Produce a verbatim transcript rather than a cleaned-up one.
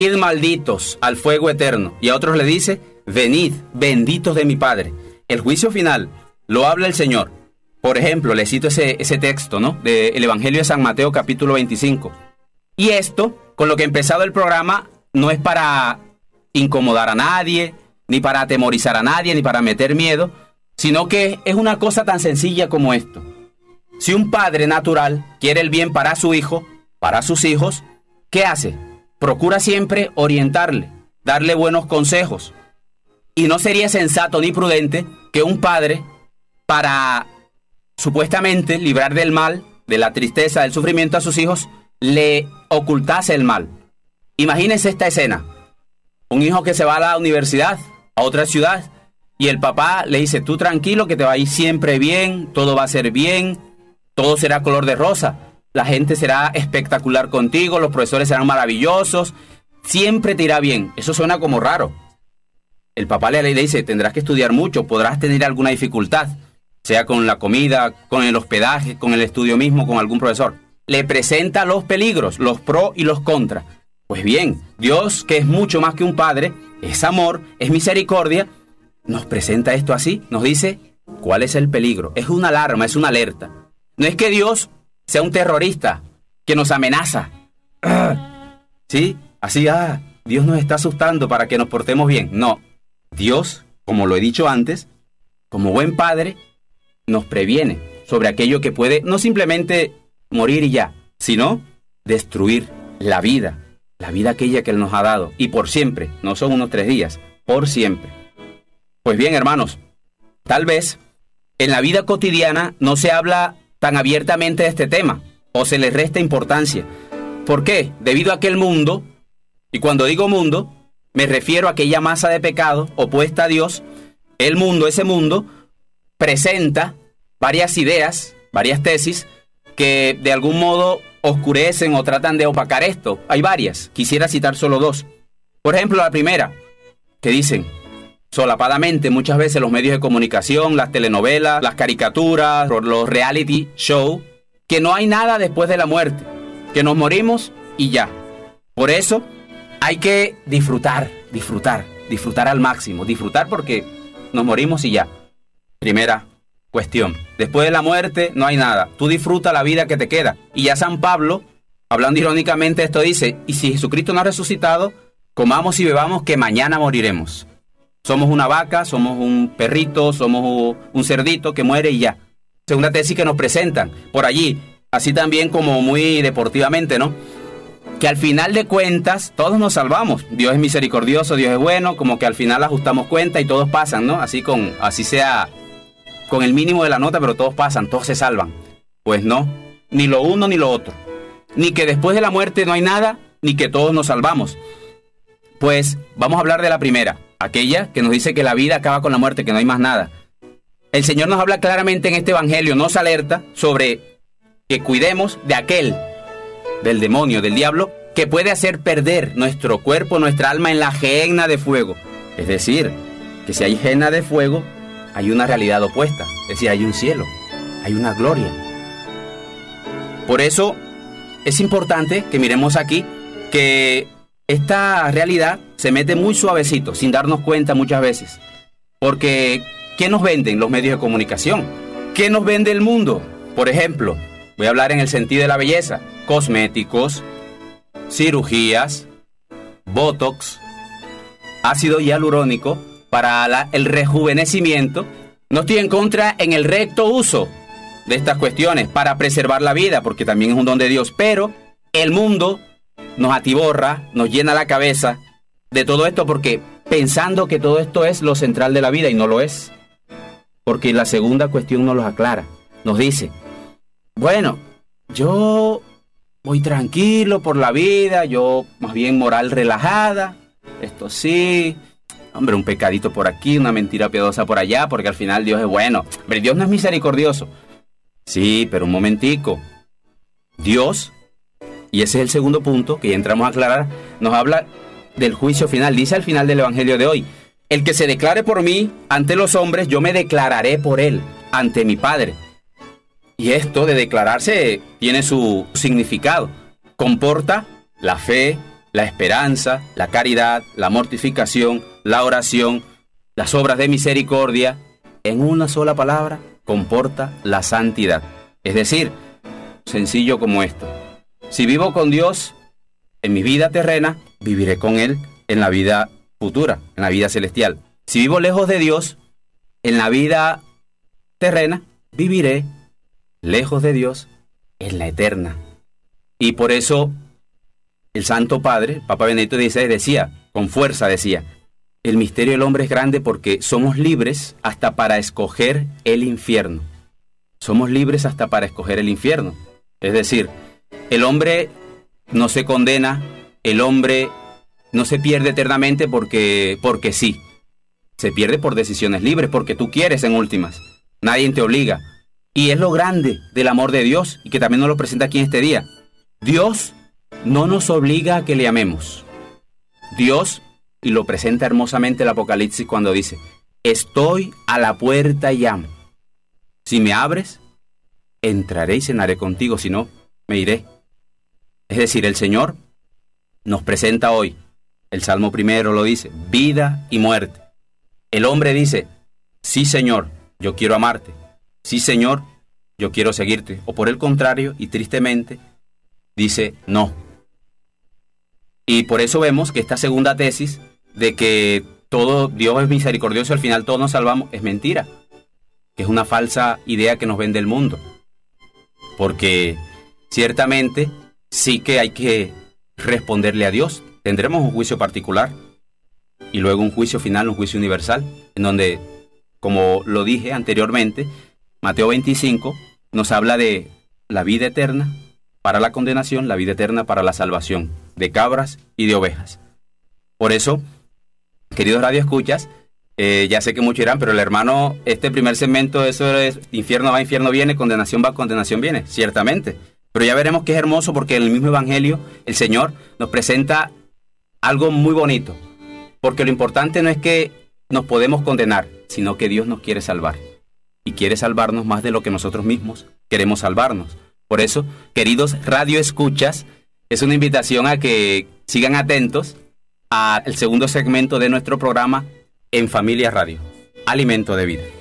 id malditos al fuego eterno. Y a otros le dice, venid, benditos de mi Padre. El juicio final lo habla el Señor. Por ejemplo, le cito ese, ese texto, ¿no? Del Evangelio de San Mateo, capítulo veinticinco. Y esto, con lo que he empezado el programa, no es para incomodar a nadie, ni para atemorizar a nadie, ni para meter miedo, sino que es una cosa tan sencilla como esto. Si un padre natural quiere el bien para su hijo, para sus hijos, ¿qué hace? Procura siempre orientarle, darle buenos consejos. Y no sería sensato ni prudente que un padre, para supuestamente librar del mal, de la tristeza, del sufrimiento a sus hijos, le ocultase el mal. Imagínense esta escena. Un hijo que se va a la universidad, a otra ciudad, y el papá le dice, tú tranquilo que te va a ir siempre bien, todo va a ser bien, todo será color de rosa, la gente será espectacular contigo, los profesores serán maravillosos, siempre te irá bien. Eso suena como raro. El papá le dice, tendrás que estudiar mucho, podrás tener alguna dificultad, sea con la comida, con el hospedaje, con el estudio mismo, con algún profesor. Le presenta los peligros, los pro y los contra. Pues bien, Dios, que es mucho más que un padre, es amor, es misericordia, nos presenta esto así, nos dice, ¿cuál es el peligro? Es una alarma, es una alerta. No es que Dios sea un terrorista que nos amenaza. ¿Sí? Así, ah, Dios nos está asustando para que nos portemos bien. No, Dios, como lo he dicho antes, como buen padre, nos previene sobre aquello que puede no simplemente morir y ya, sino destruir la vida, la vida aquella que Él nos ha dado, y por siempre, no son unos tres días, por siempre. Pues bien, hermanos, tal vez en la vida cotidiana no se habla tan abiertamente de este tema, o se le resta importancia. ¿Por qué? Debido a que el mundo, y cuando digo mundo, me refiero a aquella masa de pecado opuesta a Dios, el mundo, ese mundo, presenta varias ideas, varias tesis, que de algún modo oscurecen o tratan de opacar esto. Hay varias, quisiera citar solo dos. Por ejemplo, la primera, que dicen solapadamente muchas veces los medios de comunicación, las telenovelas, las caricaturas, los reality show, que no hay nada después de la muerte, que nos morimos y ya. Por eso hay que disfrutar, disfrutar, disfrutar al máximo, disfrutar porque nos morimos y ya. Primera cuestión, después de la muerte no hay nada, tú disfruta la vida que te queda. Y ya San Pablo, hablando irónicamente esto, dice, y si Jesucristo no ha resucitado, comamos y bebamos que mañana moriremos. Somos una vaca, somos un perrito, somos un cerdito que muere y ya. Segunda tesis que nos presentan por allí, así también como muy deportivamente, ¿no? Que al final de cuentas todos nos salvamos. Dios es misericordioso, Dios es bueno, como que al final ajustamos cuenta y todos pasan, ¿no? Así con, así sea con el mínimo de la nota, pero todos pasan, todos se salvan. Pues no, ni lo uno ni lo otro. Ni que después de la muerte no hay nada, ni que todos nos salvamos. Pues vamos a hablar de la primera, aquella que nos dice que la vida acaba con la muerte, que no hay más nada. El Señor nos habla claramente en este evangelio, nos alerta sobre que cuidemos de aquel, del demonio, del diablo, que puede hacer perder nuestro cuerpo, nuestra alma en la gehenna de fuego. Es decir, que si hay gehenna de fuego, hay una realidad opuesta. Es decir, hay un cielo, hay una gloria. Por eso es importante que miremos aquí que esta realidad se mete muy suavecito, sin darnos cuenta muchas veces. Porque, ¿qué nos venden los medios de comunicación? ¿Qué nos vende el mundo? Por ejemplo, voy a hablar en el sentido de la belleza. Cosméticos, cirugías, botox, ácido hialurónico para la, el rejuvenecimiento. No estoy en contra en el recto uso de estas cuestiones para preservar la vida, porque también es un don de Dios, pero el mundo nos atiborra, nos llena la cabeza de todo esto porque pensando que todo esto es lo central de la vida y no lo es. Porque la segunda cuestión nos lo aclara, nos dice, bueno, yo voy tranquilo por la vida, yo más bien moral relajada, esto sí, hombre, un pecadito por aquí, una mentira piadosa por allá, porque al final Dios es bueno. Hombre, Dios no es misericordioso. Sí, pero un momentico. Dios, y ese es el segundo punto que ya entramos a aclarar, nos habla del juicio final. Dice al final del evangelio de hoy, el que se declare por mí ante los hombres, yo me declararé por él ante mi Padre. Y esto de declararse tiene su significado. Comporta la fe, la esperanza, la caridad, la mortificación, la oración, las obras de misericordia, en una sola palabra, comporta la santidad. Es decir, sencillo como esto. Si vivo con Dios en mi vida terrena, viviré con Él en la vida futura, en la vida celestial. Si vivo lejos de Dios, en la vida terrena, viviré lejos de Dios en la eterna. Y por eso el Santo Padre, Papa Benedicto dieciséis, decía, con fuerza decía, el misterio del hombre es grande porque somos libres hasta para escoger el infierno. Somos libres hasta para escoger el infierno. Es decir, el hombre no se condena, el hombre no se pierde eternamente porque, porque sí. Se pierde por decisiones libres, porque tú quieres en últimas. Nadie te obliga. Y es lo grande del amor de Dios y que también nos lo presenta aquí en este día. Dios no nos obliga a que le amemos. Dios, y lo presenta hermosamente el Apocalipsis cuando dice, estoy a la puerta y llamo. Si me abres, entraré y cenaré contigo, si no, me iré. Es decir, el Señor nos presenta hoy, el Salmo primero lo dice, vida y muerte. El hombre dice, sí Señor, yo quiero amarte. Sí Señor, yo quiero seguirte. O por el contrario, y tristemente, dice no. Y por eso vemos que esta segunda tesis de que todo Dios es misericordioso, al final todos nos salvamos, es mentira. Que es una falsa idea que nos vende el mundo. Porque ciertamente sí que hay que responderle a Dios. Tendremos un juicio particular y luego un juicio final, un juicio universal, en donde, como lo dije anteriormente, Mateo veinticinco nos habla de la vida eterna para la condenación, la vida eterna para la salvación, de cabras y de ovejas. Por eso, queridos radioescuchas, eh, ya sé que muchos dirán, pero el hermano, este primer segmento, eso es infierno va, infierno viene, condenación va, condenación viene, ciertamente. Pero ya veremos que es hermoso porque en el mismo Evangelio el Señor nos presenta algo muy bonito. Porque lo importante no es que nos podemos condenar, sino que Dios nos quiere salvar. Y quiere salvarnos más de lo que nosotros mismos queremos salvarnos. Por eso, queridos radioescuchas, es una invitación a que sigan atentos al segundo segmento de nuestro programa En Familia Radio, Alimento de Vida.